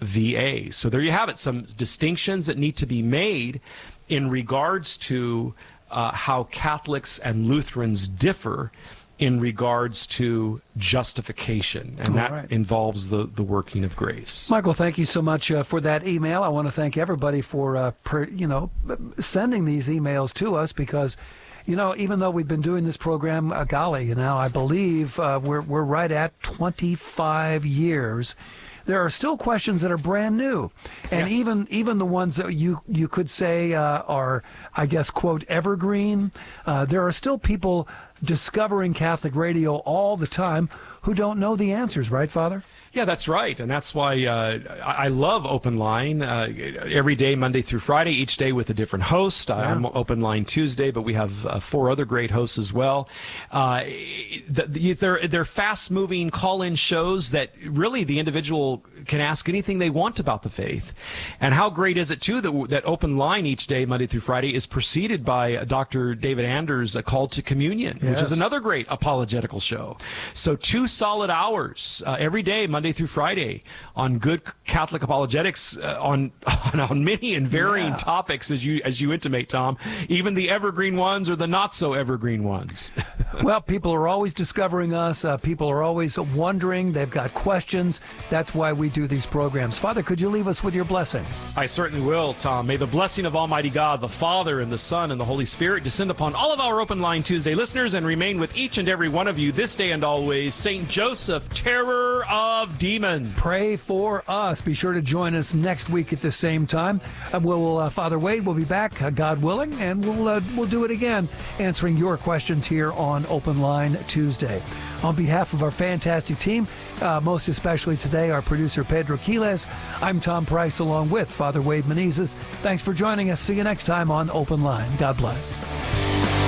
VA. So there you have it, some distinctions that need to be made in regards to how Catholics and Lutherans differ in regards to justification, and that involves the working of grace. Michael, thank you so much for that email. I want to thank everybody for sending these emails to us, because even though we've been doing this program, I believe we're right at 25 years. There are still questions that are brand new, and even the ones that you could say are, I guess, quote, evergreen. There are still people discovering Catholic radio all the time who don't know the answers, right, Father? Yeah, that's right, and that's why I love Open Line every day, Monday through Friday, each day with a different host. I'm Open Line Tuesday, but we have 4 other great hosts as well. They're fast-moving call-in shows that really the individual can ask anything they want about the faith. And how great is it, too, that Open Line each day, Monday through Friday, is preceded by Dr. David Anders' A Call to Communion, which is another great apologetical show. So 2 solid hours every day, Monday through Friday, on good Catholic apologetics on many and varying topics, as you intimate, Tom, even the evergreen ones or the not so evergreen ones. Well, people are always discovering us. People are always wondering. They've got questions. That's why we do these programs. Father, could you leave us with your blessing? I certainly will, Tom. May the blessing of Almighty God, the Father and the Son and the Holy Spirit descend upon all of our Open Line Tuesday listeners and remain with each and every one of you this day and always. St. Joseph, terror of demons. Pray for us. Be sure to join us next week at the same time. Father Wade will be back, God willing, and we'll do it again, answering your questions here on Open Line Tuesday. On behalf of our fantastic team, most especially today, our producer Pedro Quiles, I'm Tom Price along with Father Wade Menezes. Thanks for joining us. See you next time on Open Line. God bless.